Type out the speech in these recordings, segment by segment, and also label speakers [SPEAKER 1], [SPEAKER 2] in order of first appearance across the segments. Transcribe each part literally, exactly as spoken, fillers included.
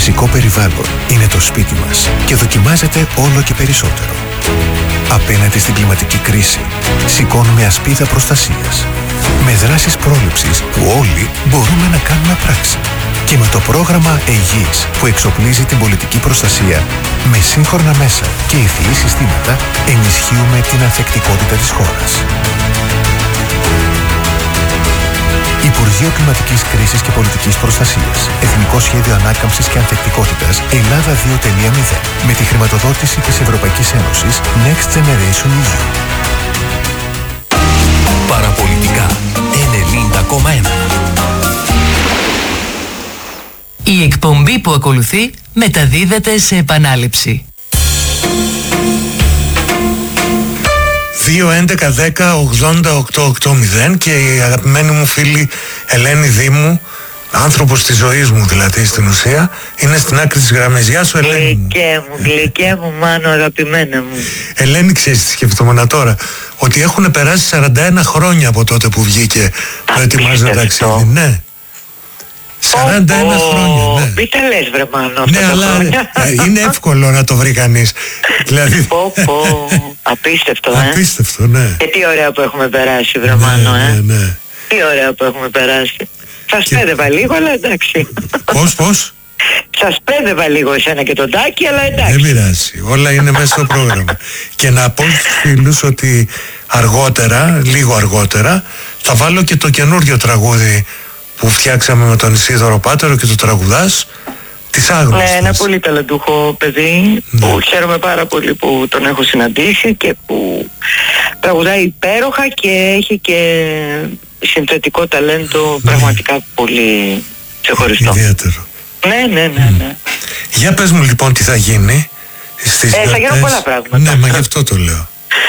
[SPEAKER 1] φυσικό περιβάλλον είναι το σπίτι μας και δοκιμάζεται όλο και περισσότερο. Απέναντι στην κλιματική κρίση, σηκώνουμε ασπίδα προστασίας. Με δράσεις πρόληψης που όλοι μπορούμε να κάνουμε πράξη. Και με το πρόγραμμα Αιγής που εξοπλίζει την πολιτική προστασία με σύγχρονα μέσα και ευθυή συστήματα, ενισχύουμε την ανθεκτικότητα της χώρας. Υπουργείο Κλιματικής Κρίσης και Πολιτικής Προστασίας. Εθνικό Σχέδιο Ανάκαμψης και Ανθεκτικότητας Ελλάδα δύο τελεία μηδέν. Με τη χρηματοδότηση της Ευρωπαϊκής Ένωσης Next Generation ι γιου.
[SPEAKER 2] Παραπολιτικά ενενήντα κόμμα ένα.
[SPEAKER 3] Η εκπομπή που ακολουθεί μεταδίδεται σε επανάληψη.
[SPEAKER 4] δύο έντεκα δέκα ογδόντα οκτώ ογδόντα και η αγαπημένη μου φίλη Ελένη Δήμου, άνθρωπος της ζωής μου δηλαδή στην ουσία, είναι στην άκρη της γραμμής. Γεια σου Ελένη.
[SPEAKER 5] Γλυκέ μου, γλυκέ μου Μάνο, αγαπημένα μου.
[SPEAKER 4] Ελένη, ξέρεις τι σκεφτόμουν τώρα? Ότι έχουν περάσει σαράντα ένα χρόνια από τότε που βγήκε το ετοιμάζει να ταξίδι. Ναι. σαράντα ένα χρόνια, ναι.
[SPEAKER 5] Μην τα λες βρε Μάνο.
[SPEAKER 4] Ναι, αλλά είναι εύκολο να το βρει κανείς. Δηλαδή...
[SPEAKER 5] Πω, πω. Απίστευτο, ε.
[SPEAKER 4] Απίστευτο, ναι.
[SPEAKER 5] Και τι ωραία που έχουμε περάσει βρε Μάνο,
[SPEAKER 4] ναι,
[SPEAKER 5] ε.
[SPEAKER 4] ναι, ναι.
[SPEAKER 5] Τι ωραία που έχουμε περάσει. Σας και... πέδευα λίγο, αλλά εντάξει.
[SPEAKER 4] Πώς, πώς?
[SPEAKER 5] Σας πέδευα λίγο εσένα και τον Τάκη, αλλά εντάξει.
[SPEAKER 4] Δεν πειράζει, όλα είναι μέσα στο πρόγραμμα. Και να πω στους φίλους ότι αργότερα, λίγο αργότερα, θα βάλω και το καινούριο τραγούδι που φτιάξαμε με τον Ισίδωρο Πάτερο και το τραγουδάς, τις Άγνωστες.
[SPEAKER 5] Ναι, ένα πολύ ταλαντούχο παιδί, ναι, που χαίρομαι πάρα πολύ που τον έχω συναντήσει και που τραγουδάει υπέροχα και έχει και συνθετικό ταλέντο, ναι, πραγματικά πολύ ξεχωριστό.
[SPEAKER 4] Ιδιαίτερο.
[SPEAKER 5] Ναι, ναι, ναι, ναι.
[SPEAKER 4] Για πες μου λοιπόν τι θα γίνει στις
[SPEAKER 5] ε, θα γίνουν πολλά πράγματα.
[SPEAKER 4] Ναι, μα γι' αυτό το λέω.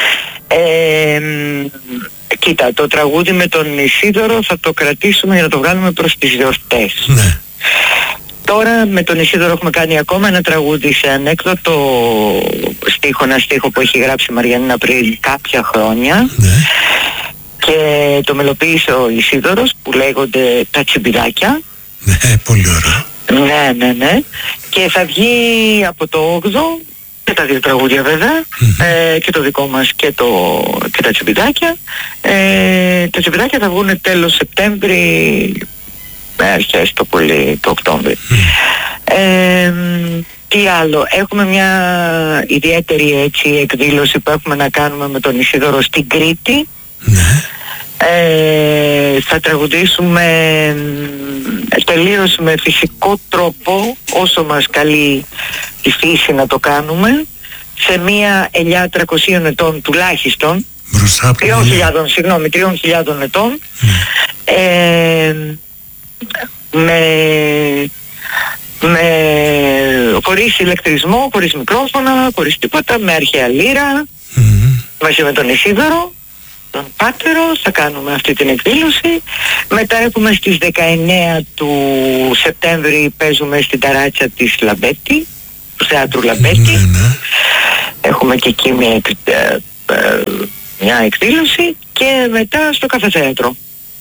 [SPEAKER 5] Ε, κοίτα, το τραγούδι με τον Ισίδωρο θα το κρατήσουμε για να το βγάλουμε προς τις γιορτές.
[SPEAKER 4] Ναι.
[SPEAKER 5] Τώρα με τον Ισίδωρο έχουμε κάνει ακόμα ένα τραγούδι σε ανέκδοτο στίχο, ένα στίχο που έχει γράψει η Μαριανίνα πριν κάποια χρόνια.
[SPEAKER 4] Ναι.
[SPEAKER 5] Και το μελοποίησε ο Ισίδωρος, που λέγονται Τα Τσιμπιδάκια.
[SPEAKER 4] Ναι, πολύ ωραίο.
[SPEAKER 5] Ναι, ναι, ναι. Και θα βγει από το όγδοο και τα δύο τραγούδια βέβαια, mm-hmm. ε, και το δικό μας και, το, και τα Τσιμπιδάκια. Ε, τα Τσιμπιδάκια θα βγουν τέλος Σεπτέμβρη, με αρχές το πολύ το Οκτώβρη. Mm. Ε, τι άλλο, έχουμε μια ιδιαίτερη έτσι εκδήλωση που έχουμε να κάνουμε με τον Ισίδωρο στην Κρήτη.
[SPEAKER 4] Ναι.
[SPEAKER 5] Ε, θα τραγουδήσουμε τελείως με φυσικό τρόπο, όσο μας καλεί η φύση να το κάνουμε, σε μια ελιά τριακοσίων ετών τουλάχιστον, τριών χιλιάδων, συγγνώμη, τριών χιλιάδων ετών, mm. ε, με, με, χωρίς ηλεκτρισμό, χωρίς μικρόφωνα, χωρίς τίποτα, με αρχαία λύρα, mm. μαζί με τον Ισίδωρο, τον Πάτερο, θα κάνουμε αυτή την εκδήλωση. Μετά έχουμε στις δεκαεννέα του Σεπτέμβρη, παίζουμε στην ταράτσα της Λαμπέτη, του Θεάτρου Λαμπέτη. Ναι, ναι. Έχουμε και εκεί μια, ε, ε, μια εκδήλωση και μετά στο Καφεθέατρο.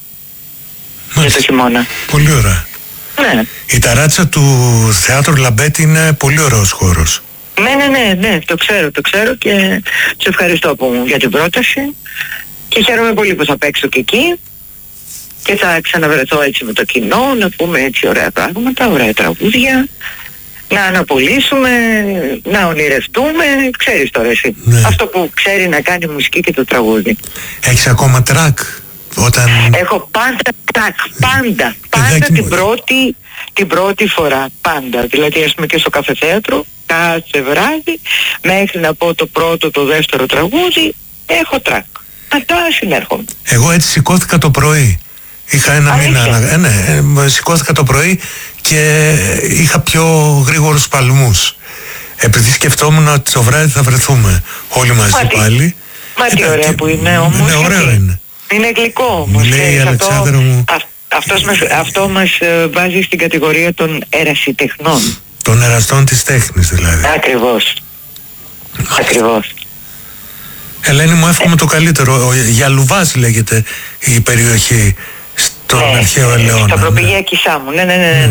[SPEAKER 5] Για το χειμώνα.
[SPEAKER 4] Πολύ ωραία.
[SPEAKER 5] Ναι.
[SPEAKER 4] Η ταράτσα του Θεάτρου Λαμπέτη είναι πολύ ωραίος χώρος.
[SPEAKER 5] Ναι, ναι, ναι, ναι, το ξέρω, το ξέρω και σε ευχαριστώ που, για την πρόταση. Και χαίρομαι πολύ που θα παίξω και εκεί και θα ξαναβρεθώ έτσι με το κοινό, να πούμε έτσι ωραία πράγματα, ωραία τραγούδια, να αναπολύσουμε, να ονειρευτούμε, ξέρεις τώρα εσύ. Ναι. Αυτό που ξέρει να κάνει μουσική και το τραγούδι.
[SPEAKER 4] Έχεις ακόμα τρακ? Όταν...
[SPEAKER 5] Έχω πάντα τρακ, πάντα, πάντα την πρώτη, την πρώτη φορά, πάντα. Δηλαδή ας πούμε και στο Καφεθέατρο, κάθε βράδυ, μέχρι να πω το πρώτο, το δεύτερο τραγούδι, έχω τρακ. Αυτά συνέρχομαι.
[SPEAKER 4] Εγώ έτσι σηκώθηκα το πρωί. Είχα ένα
[SPEAKER 5] Αλήθεια.
[SPEAKER 4] μήνα. Ε, ναι, ε, σηκώθηκα το πρωί και είχα πιο γρήγορους παλμούς. Επειδή σκεφτόμουν ότι το βράδυ θα βρεθούμε όλοι μαζί μα πάλι.
[SPEAKER 5] Μα τι ωραία που είναι όμως.
[SPEAKER 4] Ναι, ωραίο είναι.
[SPEAKER 5] Είναι γλυκό όμως.
[SPEAKER 4] Λέει η Αλεξάνδρα μου.
[SPEAKER 5] Α, αυτός μας, αυτό μας ε, βάζει στην κατηγορία των ερασιτεχνών.
[SPEAKER 4] Των εραστών της τέχνης δηλαδή.
[SPEAKER 5] Ακριβώς. Ακριβώς.
[SPEAKER 4] Ελένη μου, εύχομαι το καλύτερο. Για Λουβάς λέγεται η περιοχή στον
[SPEAKER 5] ναι,
[SPEAKER 4] αρχαίο Ελαιώνα.
[SPEAKER 5] Στα προπηγεία ναι. Κισάμου, ναι, ναι, ναι, ναι.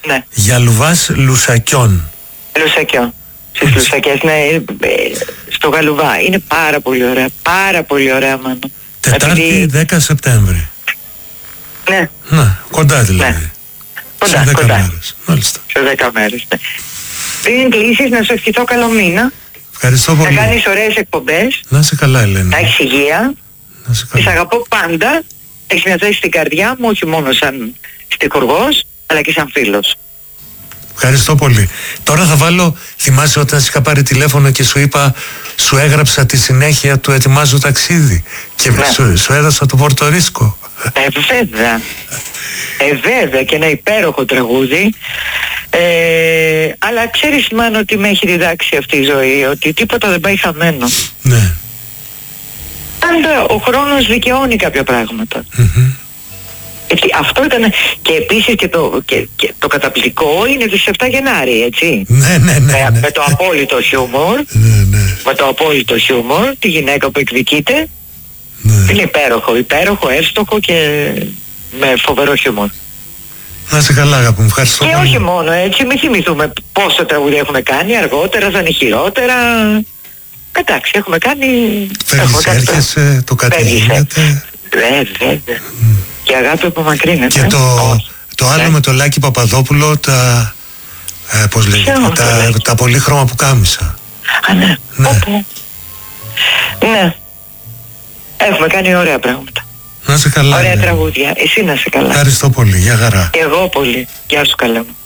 [SPEAKER 5] Ναι.
[SPEAKER 4] Γιαλουβάς Λουσακιών.
[SPEAKER 5] Λουσακιών. Στις Λουσακιές, ναι, στο Γαλουβά. Είναι πάρα πολύ ωραία. Πάρα πολύ ωραία, Μάνο.
[SPEAKER 4] Τετάρτη
[SPEAKER 5] Επειδή...
[SPEAKER 4] δέκα Σεπτέμβρη.
[SPEAKER 5] Ναι.
[SPEAKER 4] Να, κοντά δηλαδή.
[SPEAKER 5] Ναι. Κοντά,
[SPEAKER 4] σε δέκα
[SPEAKER 5] κοντά.
[SPEAKER 4] μέρες. Μάλιστα.
[SPEAKER 5] Σε δέκα μέρες, ναι. Πριν κλείσεις, να σου ευχηθώ καλό μήνα.
[SPEAKER 4] Ευχαριστώ πολύ.
[SPEAKER 5] Να κάνεις ωραίες εκπομπές.
[SPEAKER 4] Να είσαι καλά, Ελένη.
[SPEAKER 5] Να έχεις υγεία.
[SPEAKER 4] Να είσαι καλά.
[SPEAKER 5] Τις αγαπώ πάντα. Έχεις μια θέση στην καρδιά μου, όχι μόνο σαν στιχουργός, αλλά και σαν φίλος.
[SPEAKER 4] Ευχαριστώ πολύ. Τώρα θα βάλω, θυμάσαι όταν σου είχα πάρει τηλέφωνο και σου είπα, σου έγραψα τη συνέχεια του «Ετοιμάζω ταξίδι» και
[SPEAKER 5] Ναι.
[SPEAKER 4] σου, σου έδωσα το Πορτορίσκο.
[SPEAKER 5] Ε, βέβαια. Ε, βέβαια, και ένα υπέροχο τραγούδι. Ε, αλλά ξέρεις, Μάνο, ότι με έχει διδάξει αυτή η ζωή, ότι τίποτα δεν πάει χαμένο.
[SPEAKER 4] Ναι.
[SPEAKER 5] Πάντα ο χρόνος δικαιώνει κάποια πράγματα.
[SPEAKER 4] Mm-hmm.
[SPEAKER 5] Έτσι, αυτό ήταν, και επίσης και το, και, και το καταπληκτικό είναι τις επτά Γενάρη, έτσι.
[SPEAKER 4] Ναι, ναι, ναι,
[SPEAKER 5] με,
[SPEAKER 4] ναι.
[SPEAKER 5] με το απόλυτο χιούμορ,
[SPEAKER 4] Ναι, ναι,
[SPEAKER 5] με το απόλυτο χιούμορ, τη γυναίκα που εκδικείται,
[SPEAKER 4] ναι.
[SPEAKER 5] είναι υπέροχο, υπέροχο, εύστοχο και με φοβερό χιούμορ.
[SPEAKER 4] Να είσαι καλά, αγάπη μου. Ευχαριστώ
[SPEAKER 5] Και
[SPEAKER 4] πολύ.
[SPEAKER 5] όχι μόνο έτσι, μην θυμηθούμε πόσα τραγούδια έχουμε κάνει, αργότερα θα είναι χειρότερα. Εντάξει, έχουμε κάνει... έχουμε
[SPEAKER 4] Φεύγεις,
[SPEAKER 5] κάνει
[SPEAKER 4] έρχεσαι, το κάτι
[SPEAKER 5] Φεύγεις, ε.
[SPEAKER 4] γίνεται.
[SPEAKER 5] Βέβαια. Mm. Και αγάπη απομακρύνεται.
[SPEAKER 4] Και το,
[SPEAKER 5] Όχι.
[SPEAKER 4] το άλλο
[SPEAKER 5] Ναι.
[SPEAKER 4] με το Λάκη Παπαδόπουλο, τα, ε, πώς λέγεται,
[SPEAKER 5] Ποιο, το
[SPEAKER 4] τα,
[SPEAKER 5] Λάκη?
[SPEAKER 4] τα πολύχρωμα που κάμισα.
[SPEAKER 5] Α, ναι.
[SPEAKER 4] Ναι.
[SPEAKER 5] Όπου. Ναι. Έχουμε κάνει ωραία πράγματα.
[SPEAKER 4] Να είσαι καλά.
[SPEAKER 5] Ωραία
[SPEAKER 4] ναι.
[SPEAKER 5] τραγούδια. Εσύ να είσαι καλά.
[SPEAKER 4] Ευχαριστώ πολύ. Γεια χαρά.
[SPEAKER 5] Και εγώ πολύ. Γεια σου, καλά μου.